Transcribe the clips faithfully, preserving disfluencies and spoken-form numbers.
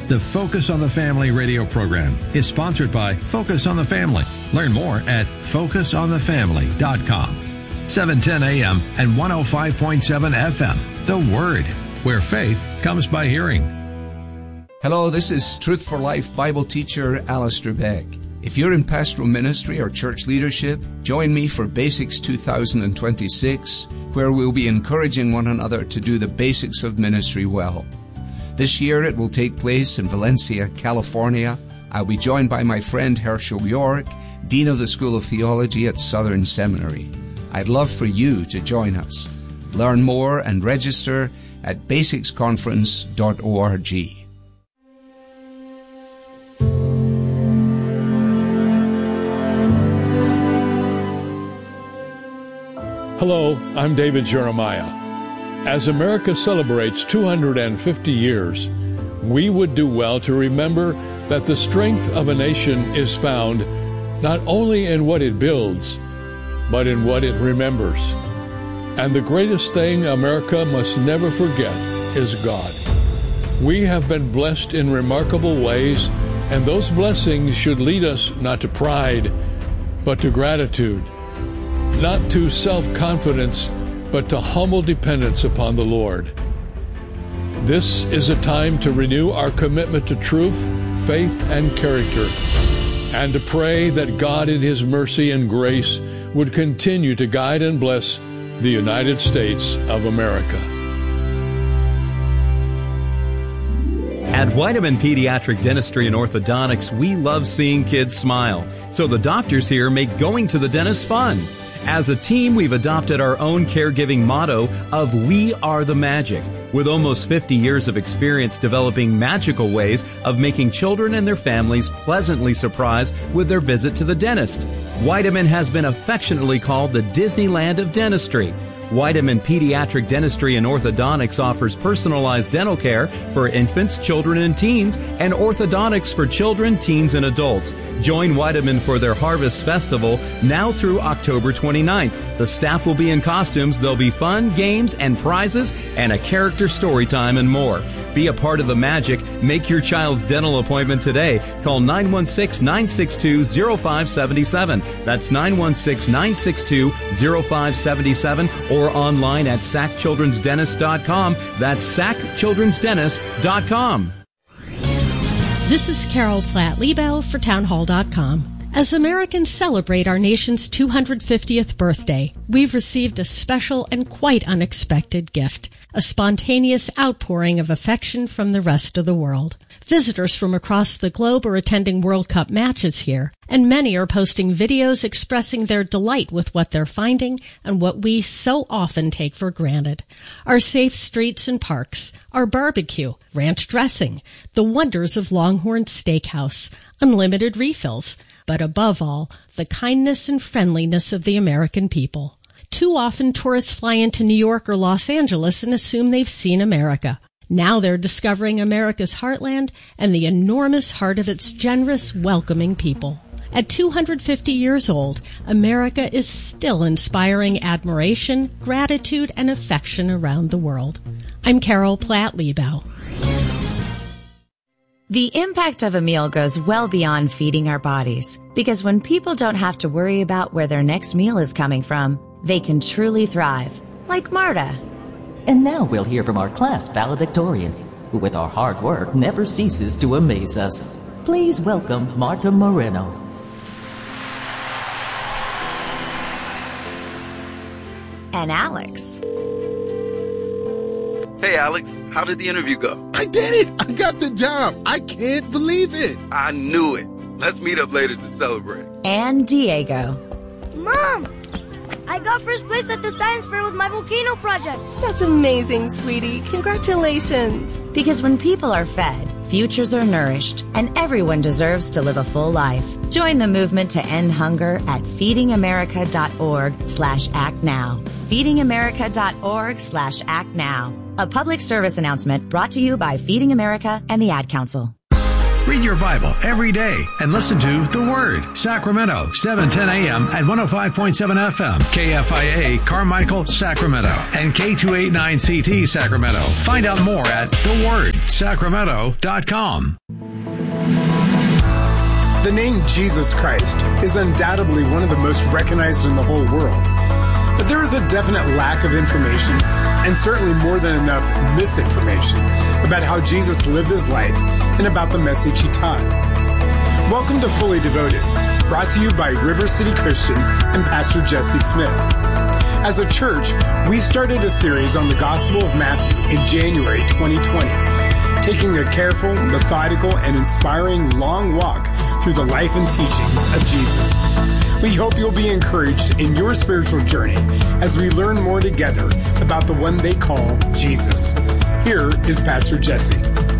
The Focus on the Family radio program is sponsored by Focus on the Family. Learn more at focus on the family dot com. seven ten A M and one oh five point seven F M. The Word, where faith comes by hearing. Hello, this is Truth for Life Bible teacher Alistair Beck. If you're in pastoral ministry or church leadership, join me for Basics two thousand twenty-six, where we'll be encouraging one another to do the basics of ministry well. This year it will take place in Valencia, California. I'll be joined by my friend Herschel York, Dean of the School of Theology at Southern Seminary. I'd love for you to join us. Learn more and register at basics conference dot org. Hello, I'm David Jeremiah. As America celebrates two hundred fifty years, we would do well to remember that the strength of a nation is found not only in what it builds, but in what it remembers. And the greatest thing America must never forget is God. We have been blessed in remarkable ways, and those blessings should lead us not to pride, but to gratitude. Not to self-confidence, but to humble dependence upon the Lord. This is a time to renew our commitment to truth, faith, and character, and to pray that God in His mercy and grace would continue to guide and bless the United States of America. At Weidemann Pediatric Dentistry and Orthodontics, we love seeing kids smile, so the doctors here make going to the dentist fun. As a team, we've adopted our own caregiving motto of We Are the Magic, with almost fifty years of experience developing magical ways of making children and their families pleasantly surprised with their visit to the dentist. Weidemann has been affectionately called the Disneyland of dentistry. Weidemann Pediatric Dentistry and Orthodontics offers personalized dental care for infants, children, and teens, and orthodontics for children, teens, and adults. Join Weidemann for their Harvest Festival now through October twenty-ninth. The staff will be in costumes, there'll be fun, games, and prizes, and a character story time and more. Be a part of the magic. Make your child's dental appointment today. Call nine one six, nine six two, zero five seven seven. That's nine one six, nine six two, zero five seven seven, or online at sac children's dentist dot com. That's sac children's dentist dot com. This is Carol Platt-Liebau for townhall dot com. As Americans celebrate our nation's two hundred fiftieth birthday, we've received a special and quite unexpected gift, a spontaneous outpouring of affection from the rest of the world. Visitors from across the globe are attending World Cup matches here, and many are posting videos expressing their delight with what they're finding and what we so often take for granted. Our safe streets and parks, our barbecue, ranch dressing, the wonders of Longhorn Steakhouse, unlimited refills, but above all, the kindness and friendliness of the American people. Too often tourists fly into New York or Los Angeles and assume they've seen America. Now they're discovering America's heartland and the enormous heart of its generous, welcoming people. At two hundred fifty years old, America is still inspiring admiration, gratitude, and affection around the world. I'm Carol Platt-Liebau. The impact of a meal goes well beyond feeding our bodies, because when people don't have to worry about where their next meal is coming from, they can truly thrive, like Marta. And now we'll hear from our class valedictorian, who with our hard work never ceases to amaze us. Please welcome Marta Moreno. And Alex. Hey, Alex, how did the interview go? I did it! I got the job! I can't believe it! I knew it. Let's meet up later to celebrate. And Diego. Mom! I got first place at the science fair with my volcano project. That's amazing, sweetie. Congratulations. Because when people are fed, futures are nourished, and everyone deserves to live a full life. Join the movement to end hunger at feeding america dot org slash act now. feeding america dot org slash act now. A public service announcement brought to you by Feeding America and the Ad Council. Read your Bible every day and listen to The Word. Sacramento, seven ten a.m. at one oh five point seven F M. K F I A, Carmichael, Sacramento. And K two eighty-nine C T, Sacramento. Find out more at the word sacramento dot com. The name Jesus Christ is undoubtedly one of the most recognized in the whole world. But there is a definite lack of information, and certainly more than enough misinformation, about how Jesus lived his life and about the message he taught. Welcome to Fully Devoted, brought to you by River City Christian and Pastor Jesse Smith. As a church, we started a series on the Gospel of Matthew in January twenty twenty, taking a careful, methodical, and inspiring long walk through the life and teachings of Jesus. We hope you'll be encouraged in your spiritual journey as we learn more together about the one they call Jesus. Here is Pastor Jesse.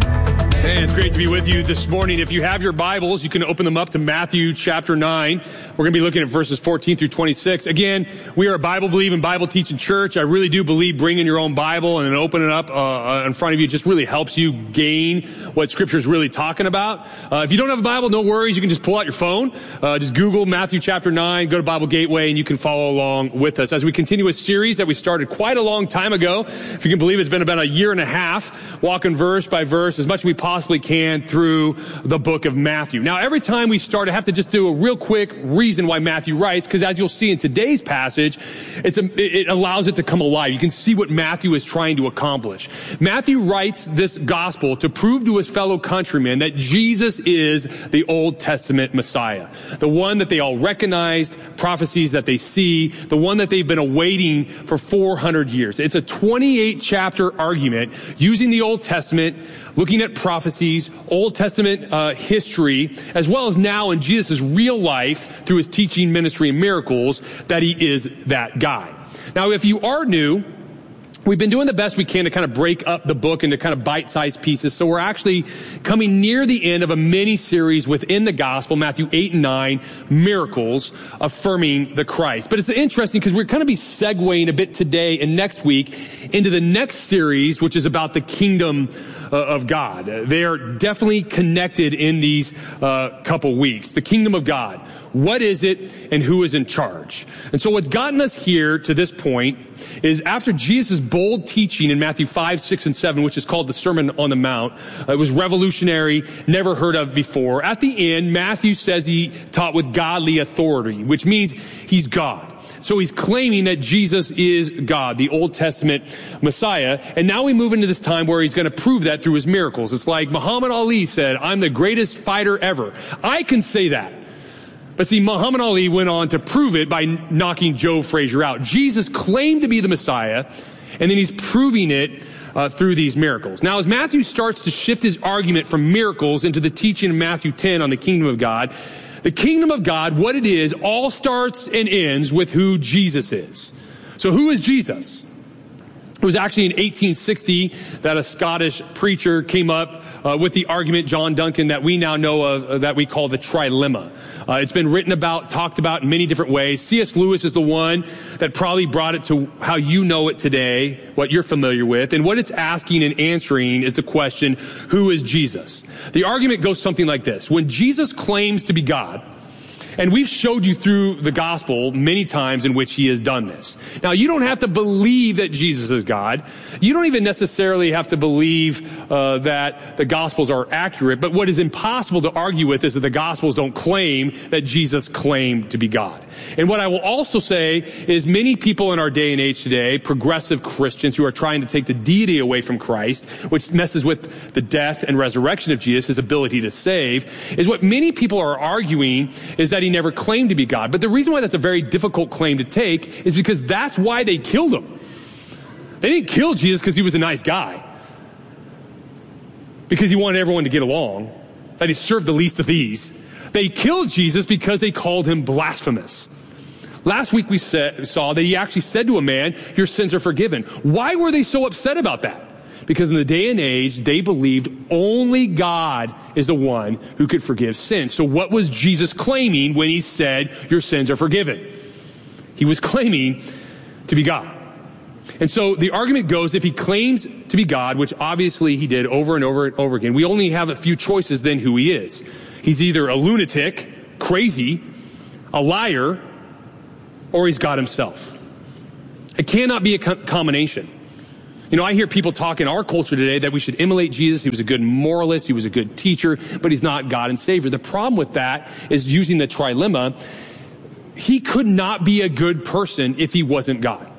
Hey, it's great to be with you this morning. If you have your Bibles, you can open them up to Matthew chapter nine. We're going to be looking at verses fourteen through twenty-six. Again, we are a Bible-believing, Bible-teaching church. I really do believe bringing your own Bible and then opening it up uh, in front of you just really helps you gain what Scripture is really talking about. Uh, if you don't have a Bible, no worries. You can just pull out your phone. Uh, just Google Matthew chapter nine, go to Bible Gateway, and you can follow along with us as we continue a series that we started quite a long time ago. If you can believe, it's been about a year and a half, walking verse by verse, as much as we possibly can through the book of Matthew. Now, every time we start, I have to just do a real quick reason why Matthew writes, because as you'll see in today's passage, it's a, it allows it to come alive. You can see what Matthew is trying to accomplish. Matthew writes this gospel to prove to his fellow countrymen that Jesus is the Old Testament Messiah, the one that they all recognized, prophecies that they see, the one that they've been awaiting for four hundred years. It's a twenty-eight chapter argument using the Old Testament, looking at prophecies, Old Testament uh, history, as well as now in Jesus' real life through his teaching, ministry, and miracles, that he is that guy. Now, if you are new, we've been doing the best we can to kind of break up the book into kind of bite-sized pieces. So we're actually coming near the end of a mini-series within the gospel, Matthew eight and nine, Miracles Affirming the Christ. But it's interesting because we're going to be segueing a bit today and next week into the next series, which is about the kingdom uh, of God. They are definitely connected in these uh, couple weeks. The kingdom of God. What is it and who is in charge? And so what's gotten us here to this point is after Jesus' bold teaching in Matthew five, six, and seven, which is called the Sermon on the Mount. Uh, it was revolutionary, never heard of before. At the end, Matthew says he taught with godly authority, which means he's God. So he's claiming that Jesus is God, the Old Testament Messiah. And now we move into this time where he's going to prove that through his miracles. It's like Muhammad Ali said, "I'm the greatest fighter ever." I can say that. But see, Muhammad Ali went on to prove it by knocking Joe Frazier out. Jesus claimed to be the Messiah, and then he's proving it uh, through these miracles. Now, as Matthew starts to shift his argument from miracles into the teaching in Matthew ten on the kingdom of God, the kingdom of God, what it is, all starts and ends with who Jesus is. So who is Jesus? It was actually in eighteen sixty that a Scottish preacher came up uh, with the argument, John Duncan, that we now know of, uh, that we call the trilemma. Uh, it's been written about, talked about in many different ways. C S Lewis is the one that probably brought it to how you know it today, what you're familiar with. And what it's asking and answering is the question, who is Jesus? The argument goes something like this. When Jesus claims to be God, and we've showed you through the gospel many times in which he has done this. Now, you don't have to believe that Jesus is God. You don't even necessarily have to believe uh, that the gospels are accurate. But what is impossible to argue with is that the gospels don't claim that Jesus claimed to be God. And what I will also say is many people in our day and age today, progressive Christians who are trying to take the deity away from Christ, which messes with the death and resurrection of Jesus, his ability to save, is what many people are arguing is that he never claimed to be God. But the reason why that's a very difficult claim to take is because that's why they killed him. They didn't kill Jesus because he was a nice guy, because he wanted everyone to get along, that he served the least of these. They killed Jesus because they called him blasphemous. Last week we said, saw that he actually said to a man, "Your sins are forgiven." Why were they so upset about that? Because in the day and age, they believed only God is the one who could forgive sins. So what was Jesus claiming when he said, "Your sins are forgiven"? He was claiming to be God. And so the argument goes, if he claims to be God, which obviously he did over and over and over again, we only have a few choices then who he is. He's either a lunatic, crazy, a liar, or he's God himself. It cannot be a co- combination. You know, I hear people talk in our culture today that we should emulate Jesus. He was a good moralist. He was a good teacher, but he's not God and Savior. The problem with that is using the trilemma. He could not be a good person if he wasn't God.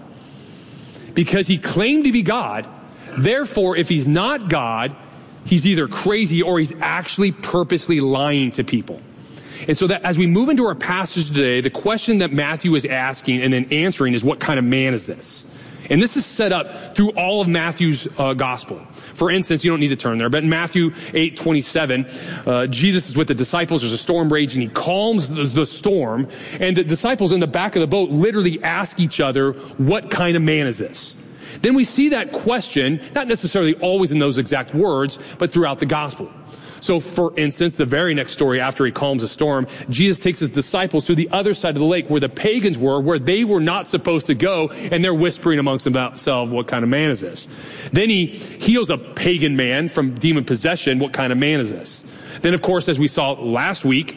Because he claimed to be God. Therefore, if he's not God, he's either crazy or he's actually purposely lying to people. And so that as we move into our passage today, the question that Matthew is asking and then answering is, what kind of man is this? And this is set up through all of Matthew's uh, gospel. For instance, you don't need to turn there, but in Matthew eight twenty-seven, uh, Jesus is with the disciples. There's a storm raging. He calms the, the storm, and the disciples in the back of the boat literally ask each other, what kind of man is this? Then we see that question, not necessarily always in those exact words, but throughout the gospel. So, for instance, the very next story after he calms the storm, Jesus takes his disciples to the other side of the lake where the pagans were, where they were not supposed to go, and they're whispering amongst themselves, what kind of man is this? Then he heals a pagan man from demon possession. What kind of man is this? Then, of course, as we saw last week,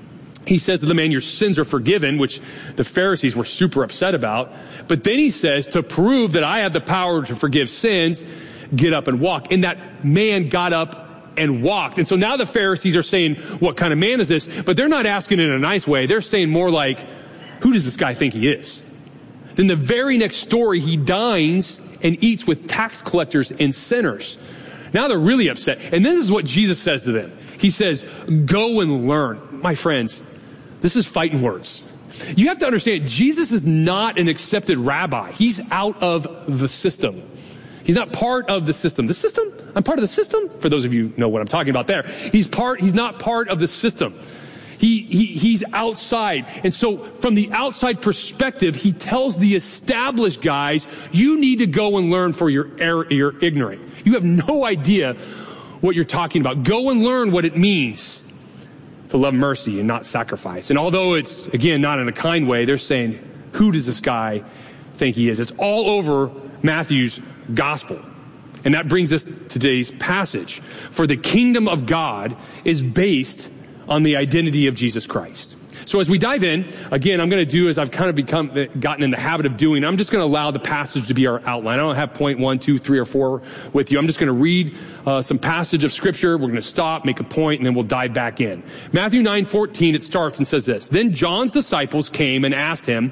he says to the man, your sins are forgiven, which the Pharisees were super upset about. But then he says, to prove that I have the power to forgive sins, get up and walk. And that man got up and walked. And so now the Pharisees are saying, what kind of man is this? But they're not asking in a nice way. They're saying more like, who does this guy think he is? Then the very next story, he dines and eats with tax collectors and sinners. Now they're really upset. And this is what Jesus says to them. He says, go and learn. My friends, this is fighting words. You have to understand, Jesus is not an accepted rabbi. He's out of the system. He's not part of the system. The system? I'm part of the system? For those of you who know what I'm talking about there. He's part, he's not part of the system. He, he, he's outside. And so from the outside perspective, he tells the established guys, you need to go and learn for your error, you're ignorant. You have no idea what you're talking about. Go and learn what it means to love mercy and not sacrifice. And although it's, again, not in a kind way, they're saying, who does this guy think he is? It's all over Matthew's gospel. And that brings us to today's passage. For the kingdom of God is based on the identity of Jesus Christ. So as we dive in, again, I'm going to do as I've kind of become gotten in the habit of doing. I'm just going to allow the passage to be our outline. I don't have point one, two, three, or four with you. I'm just going to read uh, some passage of scripture. We're going to stop, make a point, and then we'll dive back in. Matthew nine fourteen, it starts and says this. Then John's disciples came and asked him,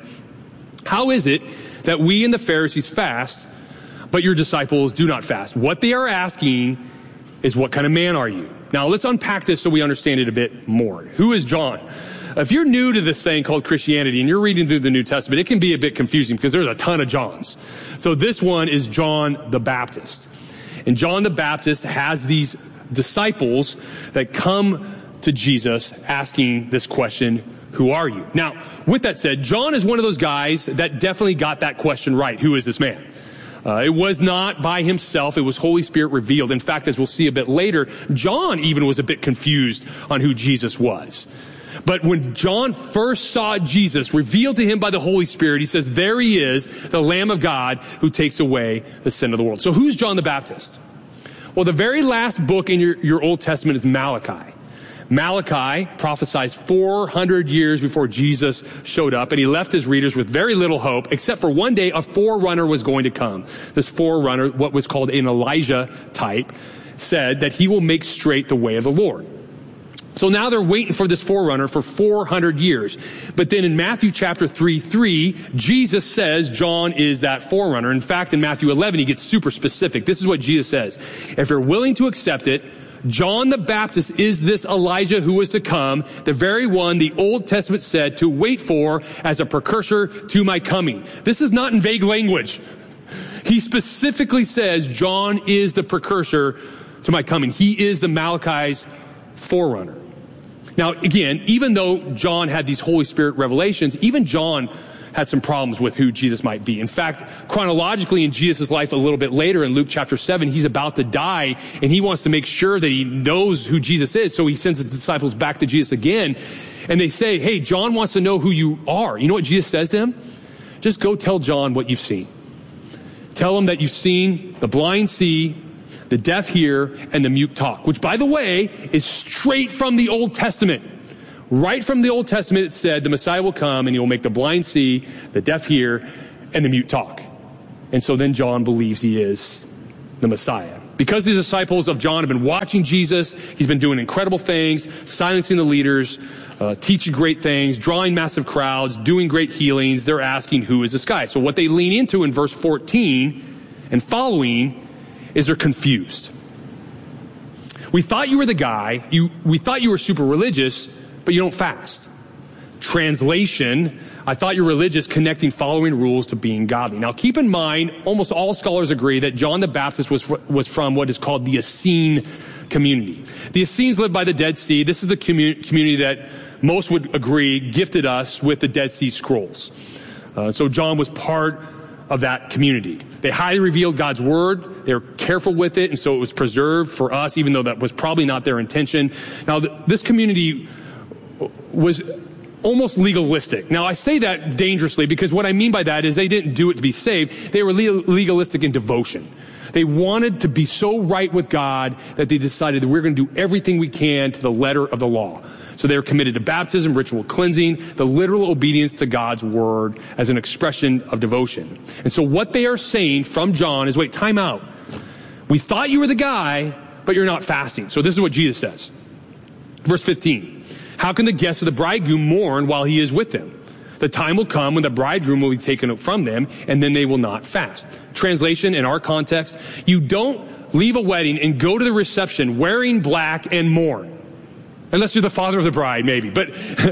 how is it that we and the Pharisees fast, but your disciples do not fast? What they are asking is, what kind of man are you? Now, let's unpack this so we understand it a bit more. Who is John? If you're new to this thing called Christianity and you're reading through the New Testament, it can be a bit confusing because there's a ton of Johns. So this one is John the Baptist. And John the Baptist has these disciples that come to Jesus asking this question, who are you? Now, with that said, John is one of those guys that definitely got that question right. Who is this man? Uh, it was not by himself. It was Holy Spirit revealed. In fact, as we'll see a bit later, John even was a bit confused on who Jesus was. But when John first saw Jesus revealed to him by the Holy Spirit, he says, there he is, the Lamb of God who takes away the sin of the world. So who's John the Baptist? Well, the very last book in your, your Old Testament is Malachi. Malachi prophesied four hundred years before Jesus showed up, and he left his readers with very little hope, except for one day a forerunner was going to come. This forerunner, what was called an Elijah type, said that he will make straight the way of the Lord. So now they're waiting for this forerunner for four hundred years. But then in Matthew chapter three, three, Jesus says John is that forerunner. In fact, in Matthew eleven, he gets super specific. This is what Jesus says. If you're willing to accept it, John the Baptist is this Elijah who was to come, the very one the Old Testament said to wait for as a precursor to my coming. This is not in vague language. He specifically says John is the precursor to my coming. He is the Malachi's forerunner. Now, again, even though John had these Holy Spirit revelations, even John had some problems with who Jesus might be. In fact, chronologically in Jesus' life a little bit later in Luke chapter seven, he's about to die and he wants to make sure that he knows who Jesus is. So he sends his disciples back to Jesus again and they say, hey, John wants to know who you are. You know what Jesus says to him? Just go tell John what you've seen. Tell them that you've seen the blind see, the deaf hear, and the mute talk, which, by the way, is straight from the Old Testament. Right from the Old Testament, it said the Messiah will come and he will make the blind see, the deaf hear, and the mute talk. And so then John believes he is the Messiah. Because the disciples of John have been watching Jesus, he's been doing incredible things, silencing the leaders, uh, teaching great things, drawing massive crowds, doing great healings. They're asking, who is this guy? So what they lean into in verse fourteen and following is they're confused. We thought you were the guy. You, we thought you were super religious, but you don't fast. Translation, I thought you were religious, connecting following rules to being godly. Now keep in mind, almost all scholars agree that John the Baptist was, was from what is called the Essene community. The Essenes lived by the Dead Sea. This is the commu- community that most would agree gifted us with the Dead Sea Scrolls. Uh, so John was part of that community. They highly revealed God's word. They were careful with it, and so it was preserved for us, even though that was probably not their intention. Now, th- this community was almost legalistic. Now, I say that dangerously because what I mean by that is they didn't do it to be saved. They were le- legalistic in devotion. They wanted to be so right with God that they decided that we're going to do everything we can to the letter of the law. So they were committed to baptism, ritual cleansing, the literal obedience to God's word as an expression of devotion. And so what they are saying from John is, wait, time out. We thought you were the guy, but you're not fasting. So this is what Jesus says. Verse fifteen. How can the guests of the bridegroom mourn while he is with them? The time will come when the bridegroom will be taken from them, and then they will not fast. Translation in our context, you don't leave a wedding and go to the reception wearing black and mourn. Unless you're the father of the bride, maybe. But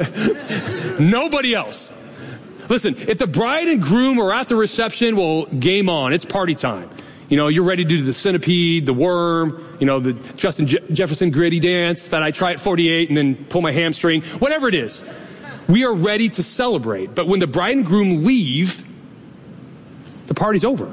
nobody else. Listen, if the bride and groom are at the reception, well, game on. It's party time. You know, you're ready to do the centipede, the worm, you know, the Justin Je- Jefferson gritty dance that I try at forty-eight and then pull my hamstring, whatever it is. We are ready to celebrate. But when the bride and groom leave, the party's over.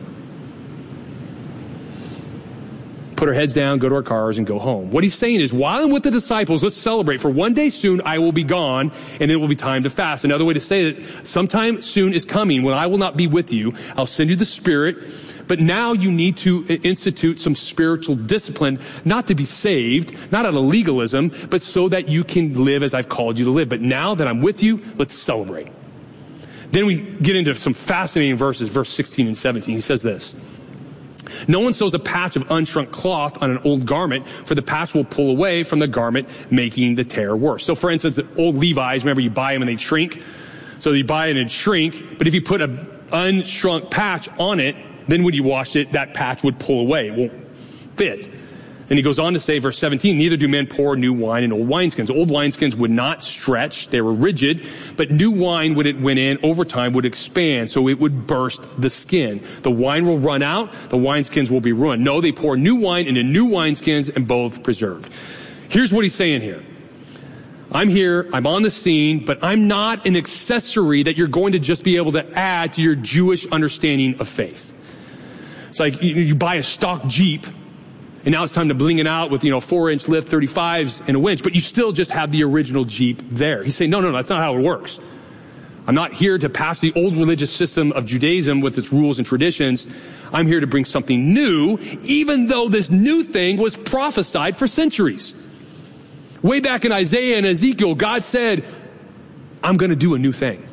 Put our heads down, go to our cars, and go home. What he's saying is, while I'm with the disciples, let's celebrate. For one day soon I will be gone, and it will be time to fast. Another way to say that sometime soon is coming when I will not be with you. I'll send you the Spirit. But now you need to institute some spiritual discipline, not to be saved, not out of legalism, but so that you can live as I've called you to live. But now that I'm with you, let's celebrate. Then we get into some fascinating verses, verse sixteen and seventeen. He says this. No one sews a patch of unshrunk cloth on an old garment, for the patch will pull away from the garment, making the tear worse. So for instance, old Levi's, remember you buy them and they shrink? So you buy it and it shrink, but if you put an unshrunk patch on it, then when you wash it, that patch would pull away. It won't fit. And he goes on to say, verse seventeen, neither do men pour new wine in old wineskins. Old wineskins would not stretch. They were rigid. But new wine, when it went in, over time would expand. So it would burst the skin. The wine will run out. The wineskins will be ruined. No, they pour new wine into new wineskins and both preserved. Here's what he's saying here. I'm here, I'm on the scene, but I'm not an accessory that you're going to just be able to add to your Jewish understanding of faith. It's like you, you buy a stock Jeep, and now it's time to bling it out with, you know, four-inch lift thirty-fives and a winch, but you still just have the original Jeep there. He's saying, no, no, no, that's not how it works. I'm not here to pass the old religious system of Judaism with its rules and traditions. I'm here to bring something new, even though this new thing was prophesied for centuries. Way back in Isaiah and Ezekiel, God said, I'm going to do a new thing.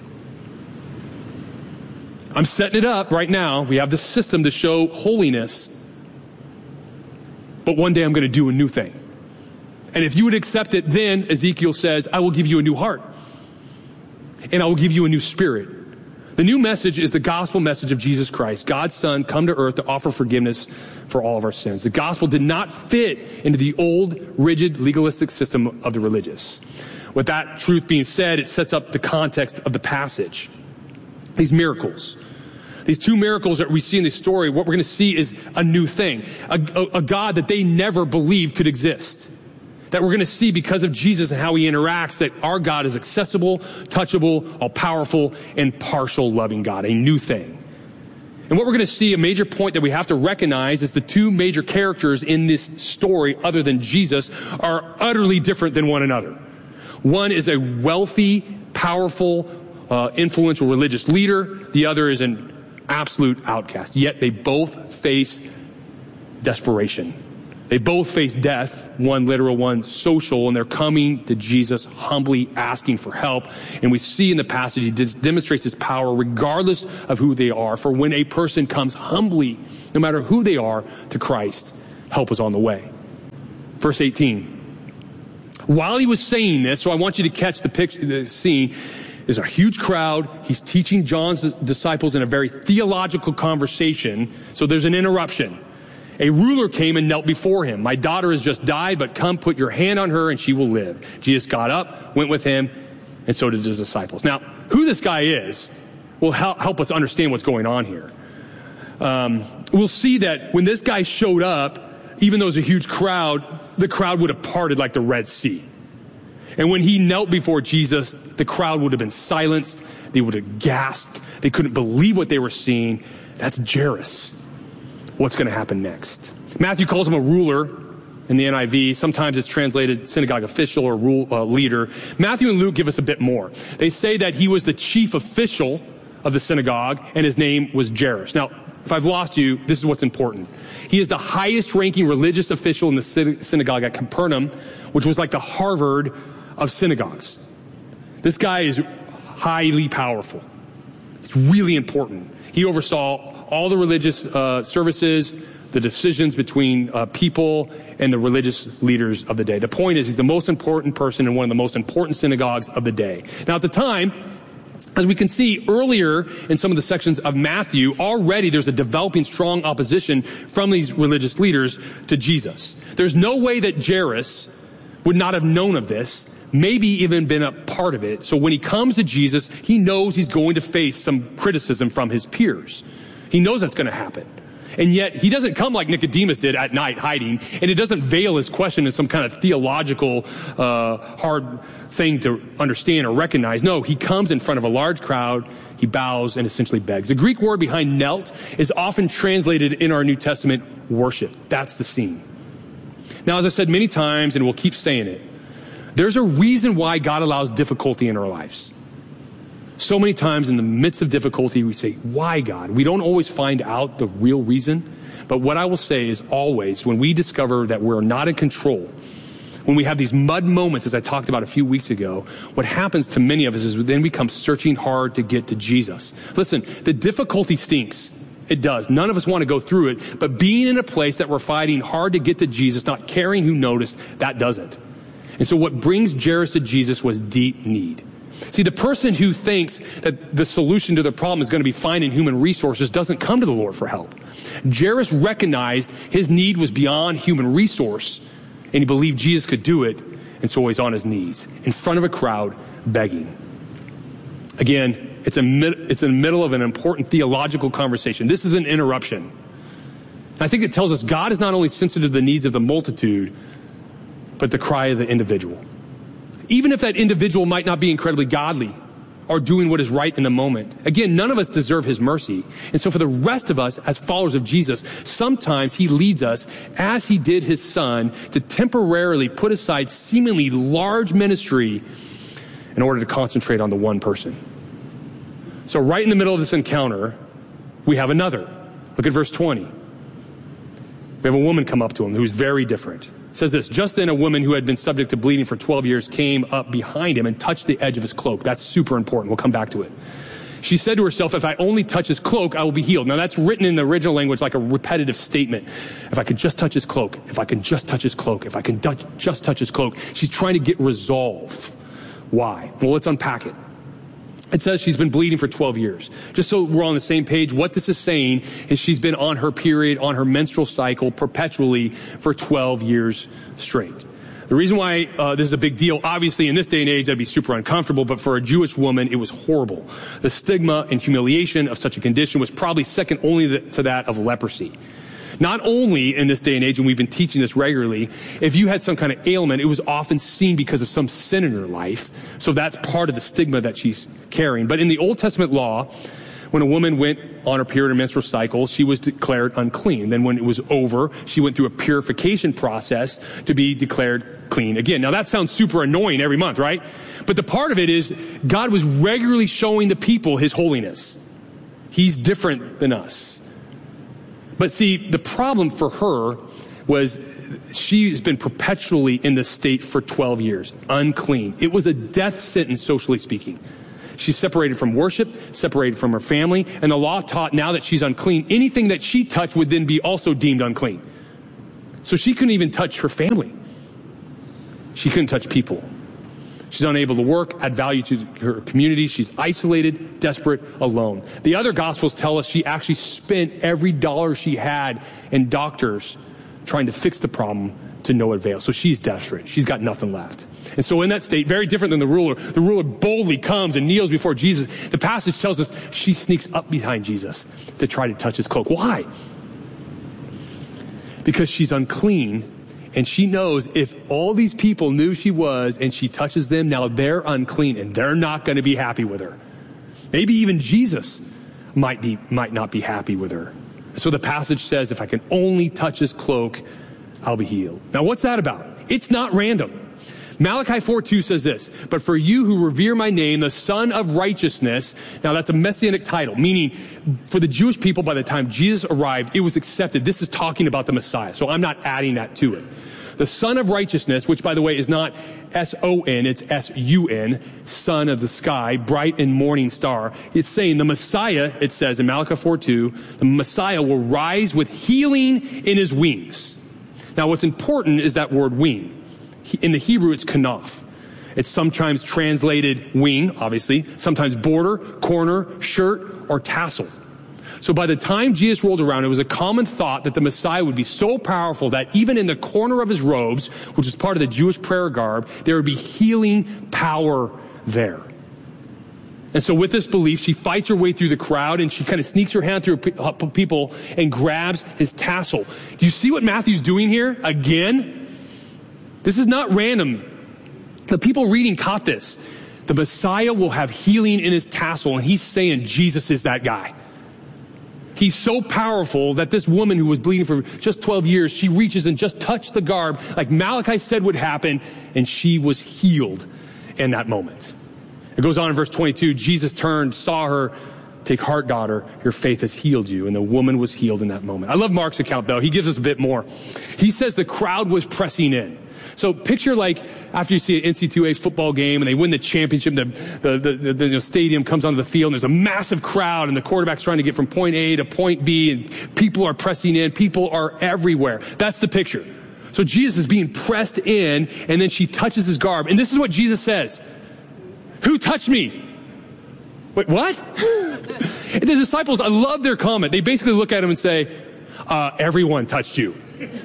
I'm setting it up right now. We have the system to show holiness. But one day I'm going to do a new thing. And if you would accept it, then Ezekiel says, I will give you a new heart. And I will give you a new spirit. The new message is the gospel message of Jesus Christ, God's Son, come to earth to offer forgiveness for all of our sins. The gospel did not fit into the old, rigid, legalistic system of the religious. With that truth being said, it sets up the context of the passage. These miracles. These two miracles that we see in this story, what we're going to see is a new thing. A, a, a God that they never believed could exist. That we're going to see because of Jesus and how he interacts, that our God is accessible, touchable, all-powerful, and partial loving God. A new thing. And what we're going to see, a major point that we have to recognize, is the two major characters in this story, other than Jesus, are utterly different than one another. One is a wealthy, powerful, uh, influential religious leader. The other is an absolute outcast. Yet they both face desperation. They both face death, one literal, one social, and they're coming to Jesus humbly asking for help. And we see in the passage, he demonstrates his power regardless of who they are. For when a person comes humbly, no matter who they are, to Christ, help is on the way. Verse eighteen. While he was saying this, so I want you to catch the picture, the scene, there's a huge crowd. He's teaching John's disciples in a very theological conversation. So there's an interruption. A ruler came and knelt before him. My daughter has just died, but come put your hand on her and she will live. Jesus got up, went with him, and so did his disciples. Now, who this guy is will help, help us understand what's going on here. Um, we'll see that when this guy showed up, even though it was a huge crowd, the crowd would have parted like the Red Sea. And when he knelt before Jesus, the crowd would have been silenced. They would have gasped. They couldn't believe what they were seeing. That's Jairus. What's going to happen next? Matthew calls him a ruler in the N I V. Sometimes it's translated synagogue official or rule, uh, leader. Matthew and Luke give us a bit more. They say that he was the chief official of the synagogue, and his name was Jairus. Now, if I've lost you, this is what's important. He is the highest ranking religious official in the synagogue at Capernaum, which was like the Harvard of synagogues. This guy is highly powerful. It's really important. He oversaw all the religious uh, services, the decisions between uh, people and the religious leaders of the day. The point is, he's the most important person in one of the most important synagogues of the day. Now, at the time, as we can see earlier in some of the sections of Matthew, already there's a developing strong opposition from these religious leaders to Jesus. There's no way that Jairus would not have known of this, maybe even been a part of it. So when he comes to Jesus, he knows he's going to face some criticism from his peers. He knows that's going to happen. And yet he doesn't come like Nicodemus did at night hiding, and it doesn't veil his question as some kind of theological uh, hard thing to understand or recognize. No, he comes in front of a large crowd, he bows and essentially begs. The Greek word behind knelt is often translated in our New Testament worship. That's the scene. Now, as I said many times, and we'll keep saying it, there's a reason why God allows difficulty in our lives. So many times in the midst of difficulty, we say, why, God? We don't always find out the real reason. But what I will say is always, when we discover that we're not in control, when we have these mud moments, as I talked about a few weeks ago, what happens to many of us is then we come searching hard to get to Jesus. Listen, the difficulty stinks. It does. None of us want to go through it. But being in a place that we're fighting hard to get to Jesus, not caring who noticed, that doesn't. And so what brings Jairus to Jesus was deep need. See, the person who thinks that the solution to the problem is going to be finding human resources doesn't come to the Lord for help. Jairus recognized his need was beyond human resource, and he believed Jesus could do it, and so he's on his knees in front of a crowd begging. Again, it's, a, it's in the middle of an important theological conversation. This is an interruption. I think it tells us God is not only sensitive to the needs of the multitude, but the cry of the individual. Even if that individual might not be incredibly godly or doing what is right in the moment. Again, none of us deserve his mercy. And so for the rest of us as followers of Jesus, sometimes he leads us, as he did his son, to temporarily put aside seemingly large ministry in order to concentrate on the one person. So right in the middle of this encounter, we have another. Look at verse twenty. We have a woman come up to him who's very different. It says this, just then a woman who had been subject to bleeding for twelve years came up behind him and touched the edge of his cloak. That's super important. We'll come back to it. She said to herself, if I only touch his cloak, I will be healed. Now that's written in the original language like a repetitive statement. If I could just touch his cloak, if I can just touch his cloak, if I can du- just touch his cloak. She's trying to get resolve. Why? Well, let's unpack it. It says she's been bleeding for twelve years. Just so we're on the same page, what this is saying is she's been on her period, on her menstrual cycle perpetually for twelve years straight. The reason why uh, this is a big deal, obviously in this day and age, that'd be super uncomfortable, but for a Jewish woman, it was horrible. The stigma and humiliation of such a condition was probably second only to that of leprosy. Not only in this day and age, and we've been teaching this regularly, if you had some kind of ailment, it was often seen because of some sin in her life. So that's part of the stigma that she's carrying. But in the Old Testament law, when a woman went on her period or menstrual cycle, she was declared unclean. Then when it was over, she went through a purification process to be declared clean again. Now that sounds super annoying every month, right? But the part of it is God was regularly showing the people his holiness. He's different than us. But see, the problem for her was she's been perpetually in this state for twelve years, unclean. It was a death sentence, socially speaking. She's separated from worship, separated from her family, and the law taught now that she's unclean, anything that she touched would then be also deemed unclean. So she couldn't even touch her family. She couldn't touch people. She's unable to work, add value to her community. She's isolated, desperate, alone. The other Gospels tell us she actually spent every dollar she had in doctors trying to fix the problem to no avail. So she's desperate. She's got nothing left. And so in that state, very different than the ruler, the ruler boldly comes and kneels before Jesus. The passage tells us she sneaks up behind Jesus to try to touch his cloak. Why? Because she's unclean. And she knows if all these people knew she was and she touches them, now they're unclean and they're not going to be happy with her. Maybe even Jesus might be, might not be happy with her. So the passage says, if I can only touch his cloak, I'll be healed. Now what's that about? It's not random. Malachi four two says this, but for you who revere my name, the Son of Righteousness, now that's a messianic title, meaning for the Jewish people by the time Jesus arrived, it was accepted. This is talking about the Messiah, so I'm not adding that to it. The Son of Righteousness, which by the way is not S O N, it's S U N, Son of the Sky, bright and morning star. It's saying the Messiah, it says in Malachi four two, the Messiah will rise with healing in his wings. Now what's important is that word wing. In the Hebrew, it's kanaf. It's sometimes translated wing, obviously, sometimes border, corner, shirt, or tassel. So by the time Jesus rolled around, it was a common thought that the Messiah would be so powerful that even in the corner of his robes, which is part of the Jewish prayer garb, there would be healing power there. And so with this belief, she fights her way through the crowd and she kind of sneaks her hand through people and grabs his tassel. Do you see what Matthew's doing here? Again? This is not random. The people reading caught this. The Messiah will have healing in his tassel, and he's saying Jesus is that guy. He's so powerful that this woman who was bleeding for just twelve years, she reaches and just touched the garb like Malachi said would happen, and she was healed in that moment. It goes on in verse twenty-two, Jesus turned, saw her, take heart, daughter, your faith has healed you. And the woman was healed in that moment. I love Mark's account, though. He gives us a bit more. He says the crowd was pressing in. So picture like after you see an N C double A football game and they win the championship, the, the, the, the, the you know, stadium comes onto the field and there's a massive crowd and the quarterback's trying to get from point A to point B and people are pressing in. People are everywhere. That's the picture. So Jesus is being pressed in and then she touches his garb. And this is what Jesus says. Who touched me? Wait, what? And the disciples, I love their comment. They basically look at him and say, uh, everyone touched you.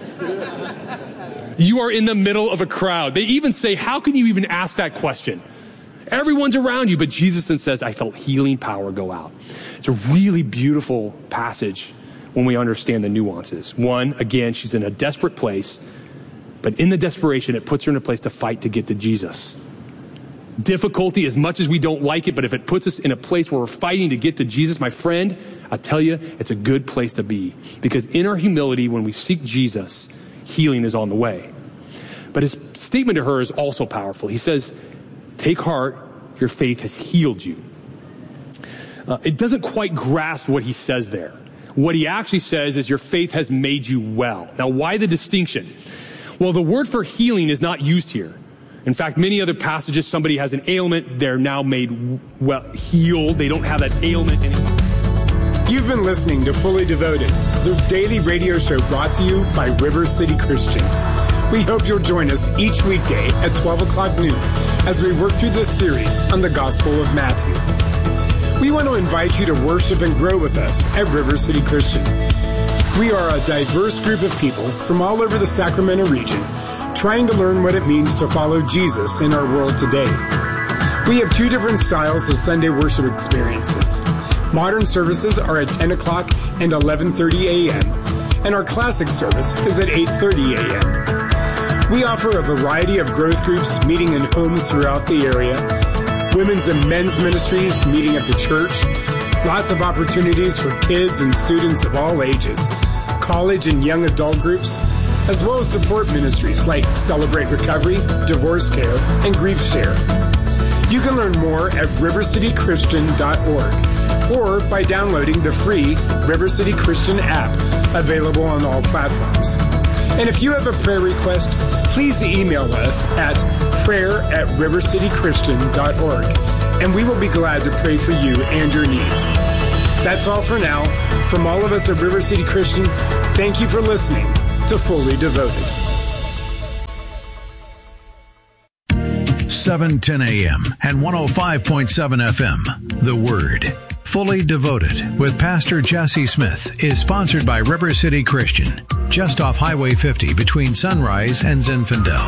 You are in the middle of a crowd. They even say, how can you even ask that question? Everyone's around you, but Jesus then says, I felt healing power go out. It's a really beautiful passage when we understand the nuances. One, again, she's in a desperate place, but in the desperation, it puts her in a place to fight to get to Jesus. Difficulty, as much as we don't like it, but if it puts us in a place where we're fighting to get to Jesus, my friend, I tell you, it's a good place to be. Because in our humility, when we seek Jesus, healing is on the way. But his statement to her is also powerful. He says, take heart, your faith has healed you. Uh, it doesn't quite grasp what he says there. What he actually says is your faith has made you well. Now, why the distinction? Well, the word for healing is not used here. In fact, many other passages, somebody has an ailment, they're now made well, healed. They don't have that ailment anymore. You've been listening to Fully Devoted, the daily radio show brought to you by River City Christian. We hope you'll join us each weekday at twelve o'clock noon as we work through this series on the Gospel of Matthew. We want to invite you to worship and grow with us at River City Christian. We are a diverse group of people from all over the Sacramento region trying to learn what it means to follow Jesus in our world today. We have two different styles of Sunday worship experiences. Modern services are at ten o'clock and eleven thirty a.m., and our classic service is at eight thirty a.m. We offer a variety of growth groups meeting in homes throughout the area, women's and men's ministries meeting at the church, lots of opportunities for kids and students of all ages, college and young adult groups, as well as support ministries like Celebrate Recovery, Divorce Care, and Grief Share. You can learn more at river city christian dot org or by downloading the free River City Christian app, available on all platforms. And if you have a prayer request, please email us at prayer at river city christian dot org, and we will be glad to pray for you and your needs. That's all for now. From all of us at River City Christian, thank you for listening to Fully Devoted. seven ten a.m. and one oh five point seven F M. The Word. Fully Devoted with Pastor Jesse Smith is sponsored by River City Christian, just off Highway fifty between Sunrise and Zinfandel.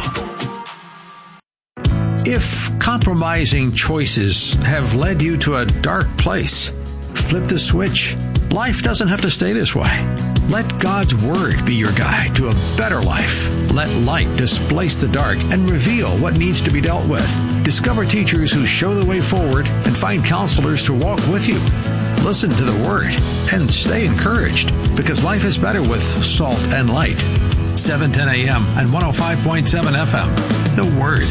If compromising choices have led you to a dark place, flip the switch. Life doesn't have to stay this way. Let God's Word be your guide to a better life. Let light displace the dark and reveal what needs to be dealt with. Discover teachers who show the way forward and find counselors to walk with you. Listen to the Word and stay encouraged, because life is better with salt and light. seven ten a.m. and one oh five point seven F M. The Word.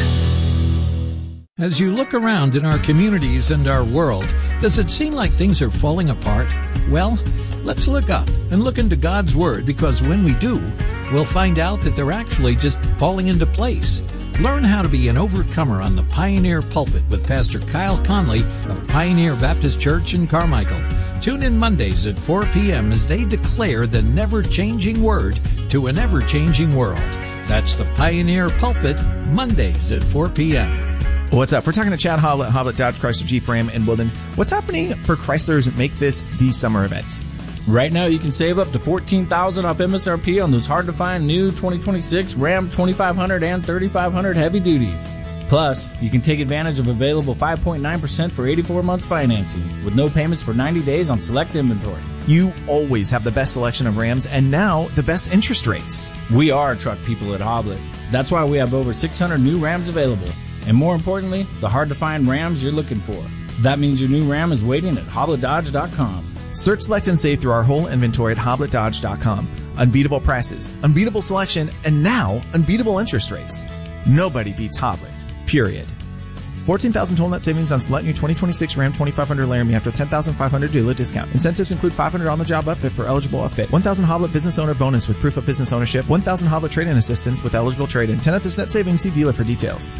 As you look around in our communities and our world, does it seem like things are falling apart? Well, let's look up and look into God's Word, because when we do, we'll find out that they're actually just falling into place. Learn how to be an overcomer on the Pioneer Pulpit with Pastor Kyle Conley of Pioneer Baptist Church in Carmichael. Tune in Mondays at four p.m. as they declare the never-changing Word to an ever-changing world. That's the Pioneer Pulpit, Mondays at four p.m. What's up? We're talking to Chad Hoblet, Hoblet Dodge Chrysler Jeep Ram in Woodland. What's happening for Chryslers that make this the summer event? Right now, you can save up to fourteen thousand dollars off M S R P on those hard-to-find new twenty twenty-six Ram twenty-five hundred and thirty-five hundred heavy duties. Plus, you can take advantage of available five point nine percent for eighty-four months financing with no payments for ninety days on select inventory. You always have the best selection of Rams and now the best interest rates. We are truck people at Hoblet. That's why we have over six hundred new Rams available. And more importantly, the hard-to-find Rams you're looking for. That means your new Ram is waiting at hoblet dodge dot com. Search, select, and save through our whole inventory at hoblet dodge dot com. Unbeatable prices, unbeatable selection, and now unbeatable interest rates. Nobody beats Hoblet, period. fourteen thousand dollars total net savings on select new twenty twenty-six Ram twenty-five hundred Laramie after ten thousand five hundred dollars dealer discount. Incentives include five hundred dollars on the job upfit for eligible upfit, one thousand dollars Hoblet business owner bonus with proof of business ownership, one thousand dollars Hoblet trade-in assistance with eligible trade-in. ten percent savings, see dealer for details.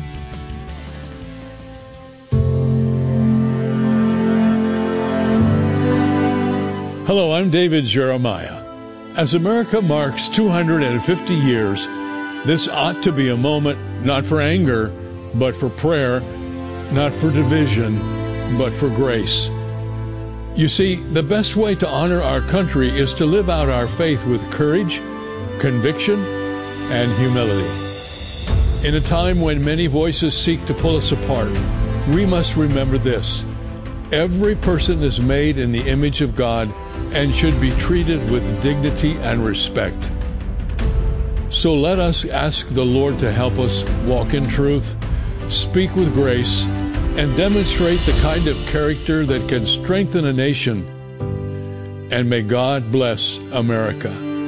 Hello, I'm David Jeremiah. As America marks two hundred fifty years, this ought to be a moment not for anger, but for prayer, not for division, but for grace. You see, the best way to honor our country is to live out our faith with courage, conviction, and humility. In a time when many voices seek to pull us apart, we must remember this: every person is made in the image of God and should be treated with dignity and respect. So let us ask the Lord to help us walk in truth, speak with grace, and demonstrate the kind of character that can strengthen a nation. And may God bless America.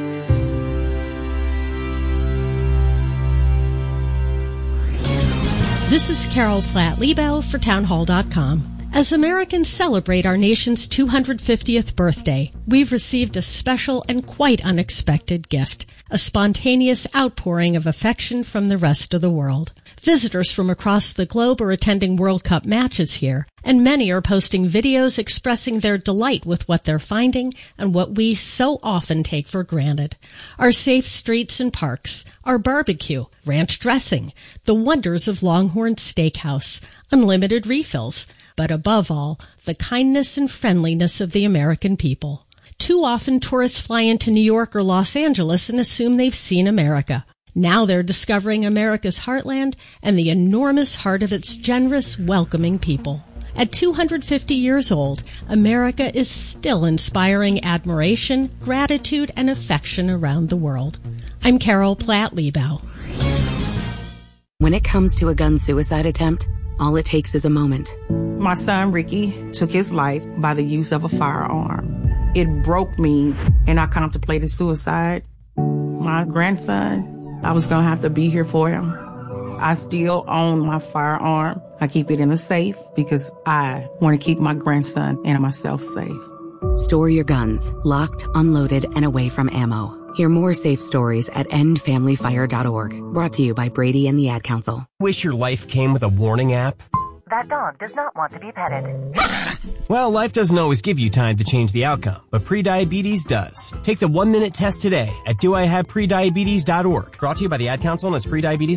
This is Carol Platt-Liebau for townhall dot com. As Americans celebrate our nation's two hundred fiftieth birthday, we've received a special and quite unexpected gift, a spontaneous outpouring of affection from the rest of the world. Visitors from across the globe are attending World Cup matches here, and many are posting videos expressing their delight with what they're finding and what we so often take for granted. Our safe streets and parks, our barbecue, ranch dressing, the wonders of Longhorn Steakhouse, unlimited refills, but above all, the kindness and friendliness of the American people. Too often tourists fly into New York or Los Angeles and assume they've seen America. Now they're discovering America's heartland and the enormous heart of its generous, welcoming people. At two hundred fifty years old, America is still inspiring admiration, gratitude, and affection around the world. I'm Carol Platt-Liebau. When it comes to a gun suicide attempt, all it takes is a moment. My son, Ricky, took his life by the use of a firearm. It broke me, and I contemplated suicide. My grandson, I was going to have to be here for him. I still own my firearm. I keep it in a safe because I want to keep my grandson and myself safe. Store your guns, locked, unloaded, and away from ammo. Hear more safe stories at end family fire dot org. Brought to you by Brady and the Ad Council. Wish your life came with a warning app? That dog does not want to be petted. Well, life doesn't always give you time to change the outcome, but prediabetes does. Take the one-minute test today at do I have prediabetes dot org. Brought to you by the Ad Council and its prediabetes